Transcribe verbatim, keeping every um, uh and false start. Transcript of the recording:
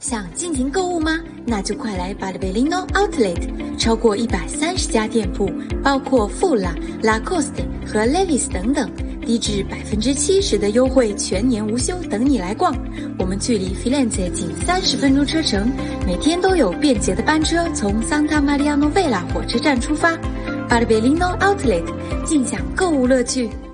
想尽情购物吗？那就快来 Barberino Outlet， 超过一百三十家店铺，包括富拉、Lacoste 和 Levi's 等等，低至百分之七十的优惠，全年无休，等你来逛。我们距离 Firenze 仅三十分钟车程，每天都有便捷的班车从 Santa Maria Novella 火车站出发。Barberino Outlet， 尽享购物乐趣。